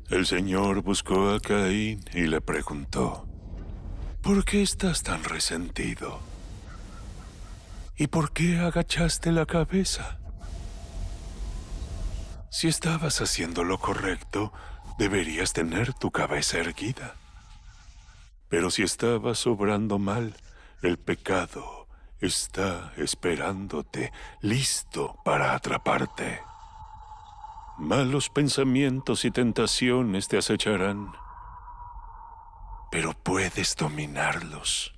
El Señor buscó a Caín y le preguntó, ¿por qué estás tan resentido? ¿Y por qué agachaste la cabeza? Si estabas haciendo lo correcto, deberías tener tu cabeza erguida. Pero si estabas obrando mal, el pecado está esperándote, listo para atraparte. Malos pensamientos y tentaciones te acecharán, pero puedes dominarlos.